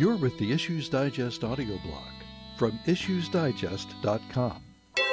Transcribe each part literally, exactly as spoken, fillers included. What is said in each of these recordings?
You're with the Issues Digest audio blog from issues digest dot com.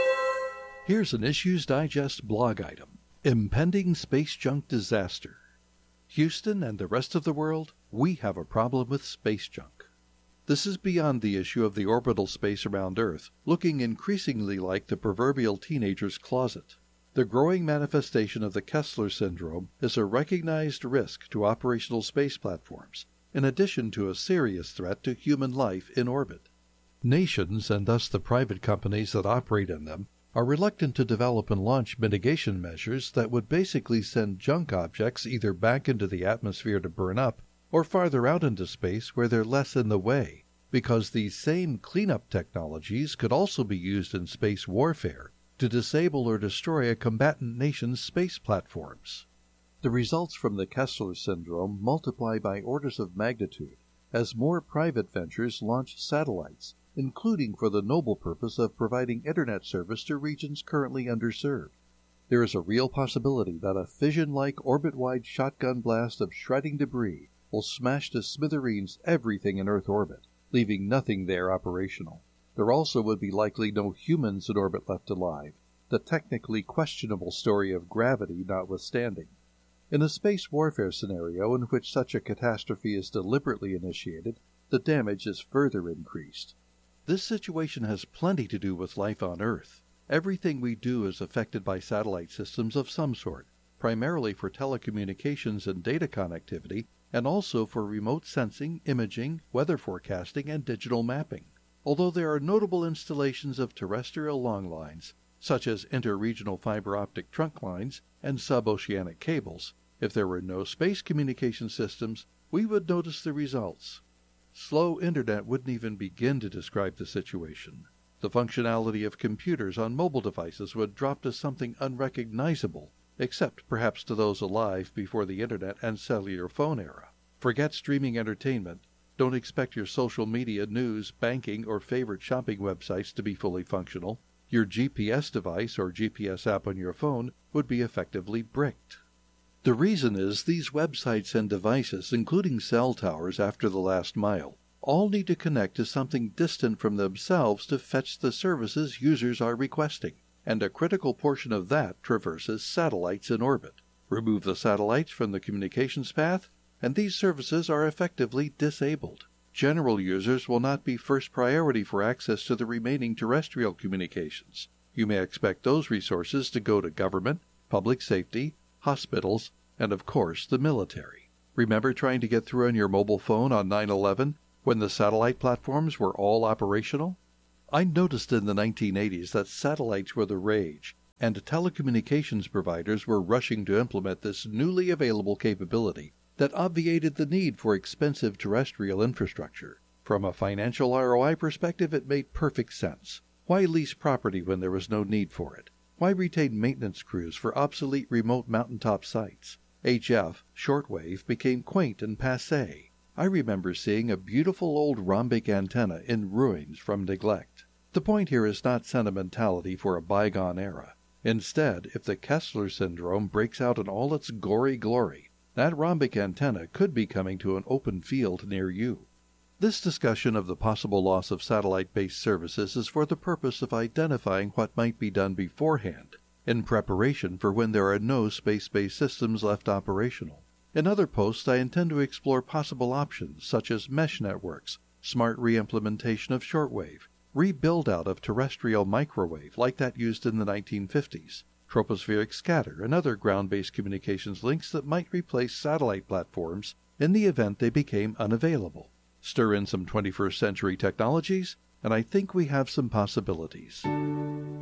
Here's an Issues Digest blog item: Impending Space Junk Disaster. Houston and the rest of the world, we have a problem with space junk. This is beyond the issue of the orbital space around Earth, looking increasingly like the proverbial teenager's closet. The growing manifestation of the Kessler syndrome is a recognized risk to operational space platforms, in addition to a serious threat to human life in orbit. Nations, and thus the private companies that operate in them, are reluctant to develop and launch mitigation measures that would basically send junk objects either back into the atmosphere to burn up or farther out into space where they're less in the way, because these same cleanup technologies could also be used in space warfare to disable or destroy a combatant nation's space platforms. The results from the Kessler syndrome multiply by orders of magnitude as more private ventures launch satellites, including for the noble purpose of providing internet service to regions currently underserved. There is a real possibility that a fission-like orbit-wide shotgun blast of shredding debris will smash to smithereens everything in Earth orbit, leaving nothing there operational. There also would be likely no humans in orbit left alive, the technically questionable story of gravity notwithstanding. In a space warfare scenario in which such a catastrophe is deliberately initiated, the damage is further increased. This situation has plenty to do with life on Earth. Everything we do is affected by satellite systems of some sort, primarily for telecommunications and data connectivity, and also for remote sensing, imaging, weather forecasting, and digital mapping. Although there are notable installations of terrestrial long lines, such as interregional fiber optic trunk lines and sub-oceanic cables, if there were no space communication systems, we would notice the results. Slow internet wouldn't even begin to describe the situation. The functionality of computers on mobile devices would drop to something unrecognizable, except perhaps to those alive before the internet and cellular phone era. Forget streaming entertainment. Don't expect your social media, news, banking, or favorite shopping websites to be fully functional. Your G P S device or G P S app on your phone would be effectively bricked. The reason is these websites and devices, including cell towers after the last mile, all need to connect to something distant from themselves to fetch the services users are requesting, and a critical portion of that traverses satellites in orbit. Remove the satellites from the communications path, and these services are effectively disabled. General users will not be first priority for access to the remaining terrestrial communications. You may expect those resources to go to government, public safety, hospitals, and of course the military. Remember trying to get through on your mobile phone on nine eleven when the satellite platforms were all operational? I noticed in the nineteen eighties that satellites were the rage, and telecommunications providers were rushing to implement this newly available capability that obviated the need for expensive terrestrial infrastructure. From a financial R O I perspective, it made perfect sense. Why lease property when there was no need for it? Why retain maintenance crews for obsolete remote mountaintop sites? H F, shortwave, became quaint and passé. I remember seeing a beautiful old rhombic antenna in ruins from neglect. The point here is not sentimentality for a bygone era. Instead, if the Kessler syndrome breaks out in all its gory glory, that rhombic antenna could be coming to an open field near you. This discussion of the possible loss of satellite-based services is for the purpose of identifying what might be done beforehand, in preparation for when there are no space-based systems left operational. In other posts, I intend to explore possible options such as mesh networks, smart re-implementation of shortwave, rebuild-out of terrestrial microwave like that used in the nineteen fifties, tropospheric scatter, and other ground-based communications links that might replace satellite platforms in the event they became unavailable. Stir in some twenty-first century technologies, and I think we have some possibilities.